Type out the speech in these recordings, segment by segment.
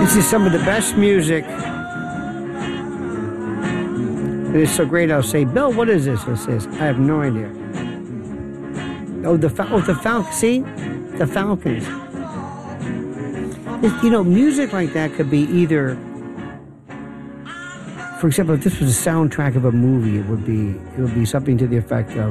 This is some of the best music. It's so great. I'll say, Bill, what is this? He says, I have no idea. The Falcons. See? The Falcons. Music like that could be either, for example, if this was a soundtrack of a movie, it would be something to the effect of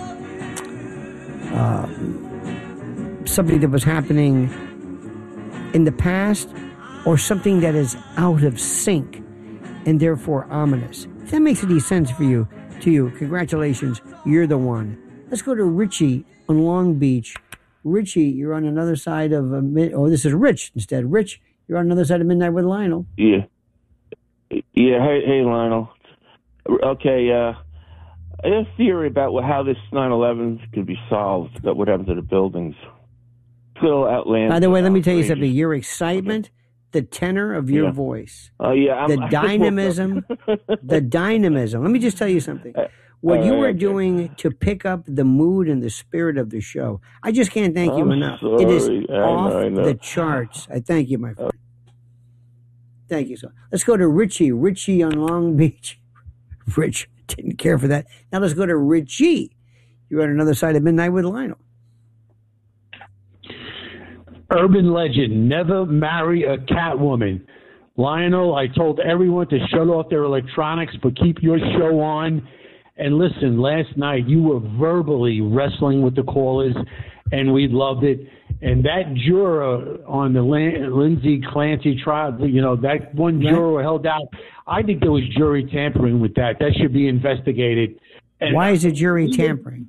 something that was happening in the past, or something that is out of sync and therefore ominous. If that makes any sense to you, congratulations, you're the one. Let's go to Richie on Long Beach. Richie, you're on another side of this is Rich instead. Rich, you're on another side of Midnight with Lionel. Yeah. Hey, Lionel. Okay, I have a theory about how this 9/11 could be solved, about what happened to the buildings. It's a little outlandish. By the way, let me tell you something. Your excitement, the tenor of your voice, the dynamism. Let me just tell you something. What you are doing to pick up the mood and the spirit of the show, I just can't thank you enough. Sorry. It is I know. the charts. I thank you, my friend. Thank you. So let's go to Richie. Richie on Long Beach. Rich didn't care for that. Now let's go to Richie. You're on another side of Midnight with Lionel. Urban legend, never marry a Catwoman. Lionel, I told everyone to shut off their electronics, but keep your show on. And listen, last night you were verbally wrestling with the callers, and we loved it. And that juror on the Lindsay Clancy trial, that one juror held out. I think there was jury tampering with that. That should be investigated. And why is it jury tampering?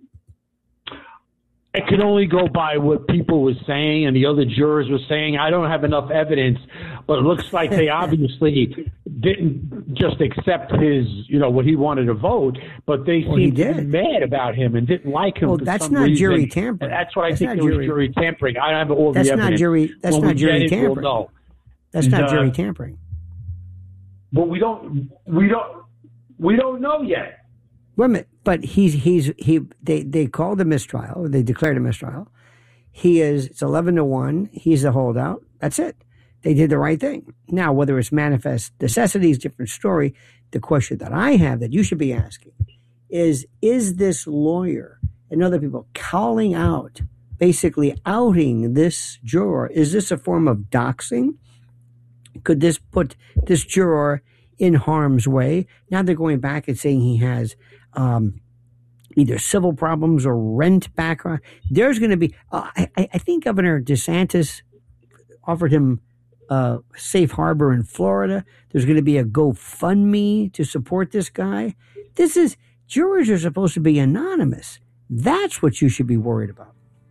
I could only go by what people were saying and the other jurors were saying. I don't have enough evidence, but it looks like they obviously didn't just accept his, what he wanted to vote, but they seemed to be mad about him and didn't like him. Well, for that's some not reason. jury tampering. That's what I think was jury tampering. I don't have all the evidence. That's not jury tampering. We'll know. That's not jury tampering. But we don't know yet. Wait a minute, but they called a mistrial, or they declared a mistrial. It's 11-1. He's a holdout. That's it. They did the right thing. Now, whether it's manifest necessity is a different story. The question that I have that you should be asking is this lawyer and other people calling out, basically outing this juror, is this a form of doxing? Could this put this juror in harm's way? Now they're going back and saying he has either civil problems or rent background. There's going to be, I think Governor DeSantis offered him safe harbor in Florida. There's going to be a GoFundMe to support this guy. Jurors are supposed to be anonymous. That's what you should be worried about.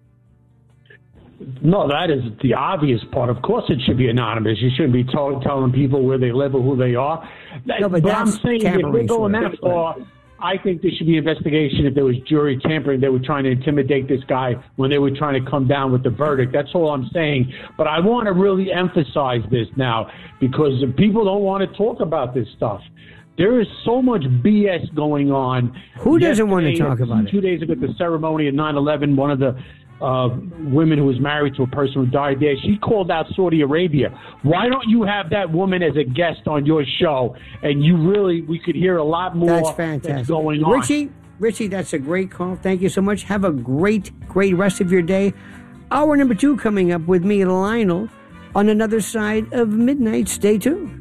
No, that is the obvious part. Of course it should be anonymous. You shouldn't be telling people where they live or who they are. No, but I'm saying if we're going that far, I think there should be investigation if there was jury tampering. They were trying to intimidate this guy when they were trying to come down with the verdict. That's all I'm saying. But I want to really emphasize this now because people don't want to talk about this stuff. There is so much BS going on. Who doesn't want to talk about it? 2 days ago at the ceremony at 9/11, one of the women who was married to a person who died there, she called out Saudi Arabia. Why don't you have that woman as a guest on your show? And we could hear a lot more. That's fantastic. That's going on. Richie, that's a great call. Thank you so much. Have a great rest of your day. Hour number 2 coming up with me, Lionel, on another side of midnight. Stay tuned.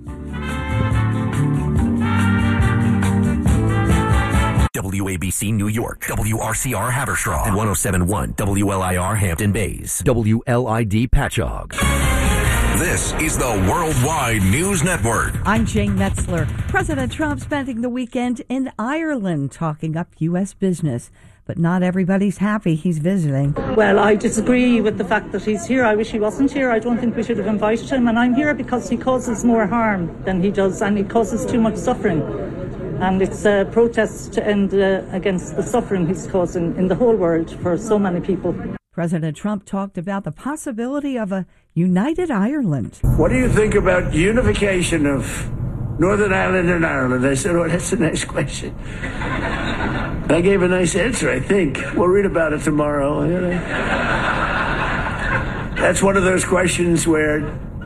WABC New York, WRCR Haverstraw, and 107.1 WLIR Hampton Bays, WLID Patchogue. This is the Worldwide News Network. I'm Jane Metzler. President Trump spending the weekend in Ireland talking up U.S. business. But not everybody's happy he's visiting. Well, I disagree with the fact that he's here. I wish he wasn't here. I don't think we should have invited him. And I'm here because he causes more harm than he does, and he causes too much suffering. And it's a protest to end against the suffering he's causing in the whole world for so many people. President Trump talked about the possibility of a united Ireland. What do you think about unification of Northern Ireland and Ireland? I said, that's the next question. I gave a nice answer, I think. We'll read about it tomorrow. That's one of those questions where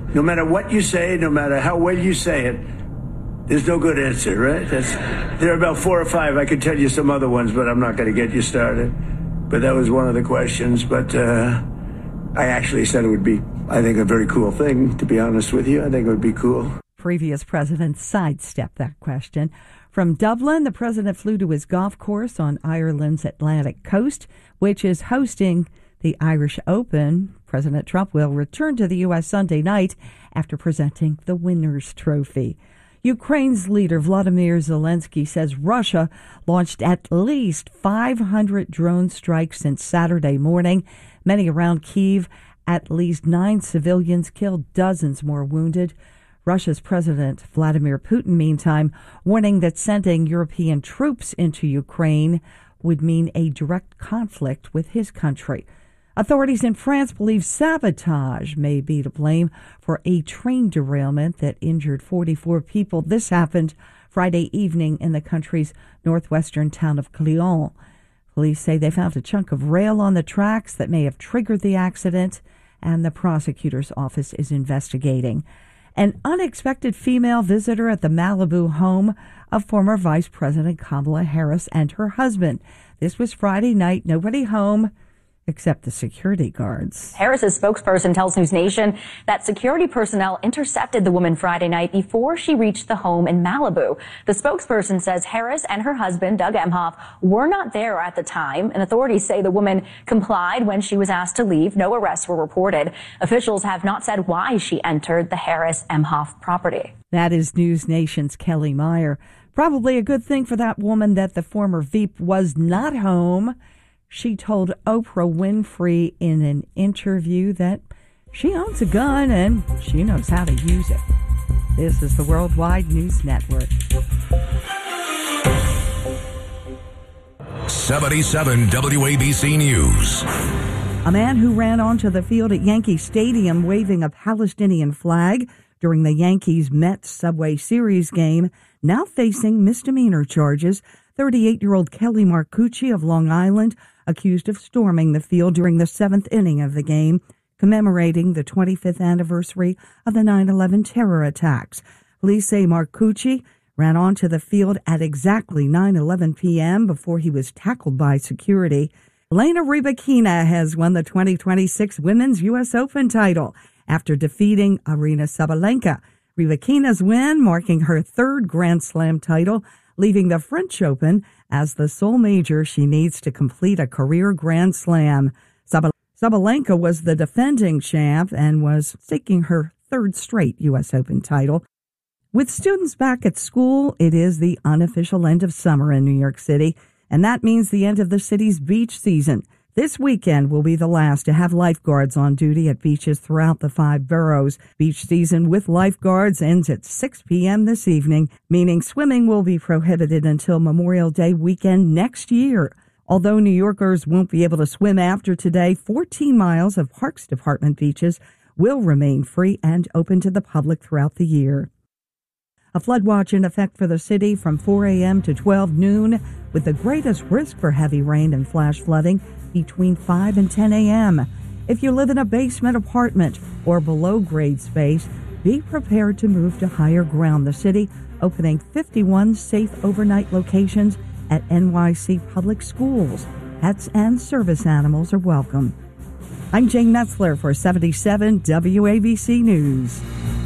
No matter what you say, no matter how well you say it, there's no good answer, right? There are about 4 or 5. I could tell you some other ones, but I'm not going to get you started. But that was one of the questions. But I actually said it would be, I think, a very cool thing, to be honest with you. I think it would be cool. Previous presidents sidestepped that question. From Dublin, the president flew to his golf course on Ireland's Atlantic coast, which is hosting the Irish Open. President Trump will return to the U.S. Sunday night after presenting the winner's trophy. Ukraine's leader Vladimir Zelensky says Russia launched at least 500 drone strikes since Saturday morning, many around Kyiv. At least 9 civilians killed, dozens more wounded. Russia's President Vladimir Putin, meantime, warning that sending European troops into Ukraine would mean a direct conflict with his country. Authorities in France believe sabotage may be to blame for a train derailment that injured 44 people. This happened Friday evening in the country's northwestern town of Cléon. Police say they found a chunk of rail on the tracks that may have triggered the accident, and the prosecutor's office is investigating. An unexpected female visitor at the Malibu home of former Vice President Kamala Harris and her husband. This was Friday night. Nobody home except the security guards. Harris's spokesperson tells News Nation that security personnel intercepted the woman Friday night before she reached the home in Malibu. The spokesperson says Harris and her husband, Doug Emhoff, were not there at the time, and authorities say the woman complied when she was asked to leave. No arrests were reported. Officials have not said why she entered the Harris-Emhoff property. That is News Nation's Kelly Meyer. Probably a good thing for that woman that the former Veep was not home. She told Oprah Winfrey in an interview that she owns a gun and she knows how to use it. This is the Worldwide News Network. 77 WABC News. A man who ran onto the field at Yankee Stadium waving a Palestinian flag during the Yankees-Mets Subway Series game, now facing misdemeanor charges. 38-year-old Kelly Marcucci of Long Island, accused of storming the field during the 7th inning of the game, commemorating the 25th anniversary of the 9/11 terror attacks. Police say Marcucci ran onto the field at exactly 9:11 p.m. before he was tackled by security. Elena Rybakina has won the 2026 Women's U.S. Open title after defeating Aryna Sabalenka. Rybakina's win marking her 3rd Grand Slam title, leaving the French Open as the sole major she needs to complete a career Grand Slam. Sabalenka was the defending champ and was seeking her 3rd straight U.S. Open title. With students back at school, it is the unofficial end of summer in New York City, and that means the end of the city's beach season. This weekend will be the last to have lifeguards on duty at beaches throughout the 5 boroughs. Beach season with lifeguards ends at 6 p.m. this evening, meaning swimming will be prohibited until Memorial Day weekend next year. Although New Yorkers won't be able to swim after today, 14 miles of Parks Department beaches will remain free and open to the public throughout the year. A flood watch in effect for the city from 4 a.m. to 12 noon, with the greatest risk for heavy rain and flash flooding between 5 and 10 a.m. If you live in a basement apartment or below grade space, be prepared to move to higher ground. The city opening 51 safe overnight locations at NYC public schools. Pets and service animals are welcome. I'm Jane Metzler for 77 WABC News.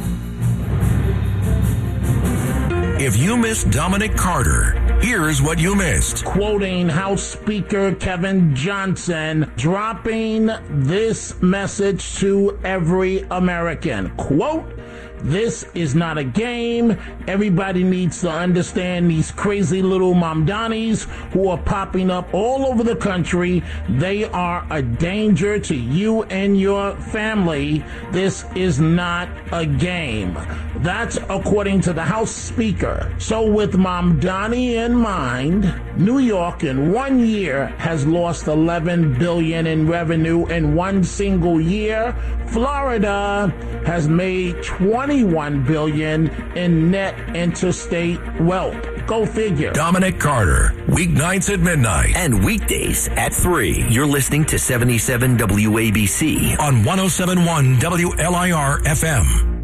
If you missed Dominic Carter, here's what you missed. Quoting House Speaker Kevin Johnson, dropping this message to every American. Quote, "This is not a game. Everybody needs to understand these crazy little Mamdanis who are popping up all over the country. They are a danger to you and your family. This is not a game." That's according to the House Speaker. So with Mamdani in mind, New York in 1 year has lost $11 billion in revenue in one single year. Florida has made $21 billion in net interstate wealth. Go figure. Dominic Carter, weeknights at midnight and weekdays at 3. You're listening to 77 WABC on 107.1 WLIR FM.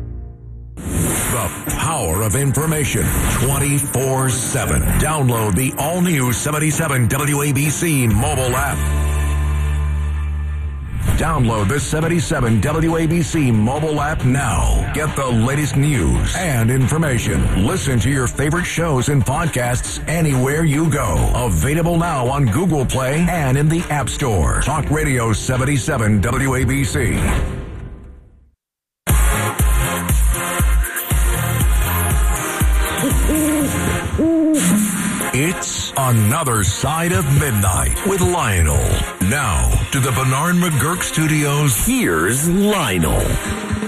The power of information 24/7. Download the all-new 77 WABC mobile app. Download the 77 WABC mobile app now. Get the latest news and information. Listen to your favorite shows and podcasts anywhere you go. Available now on Google Play and in the App Store. Talk Radio 77 WABC. It's Another Side of Midnight with Lionel. Now, to the Bernard McGurk Studios, here's Lionel.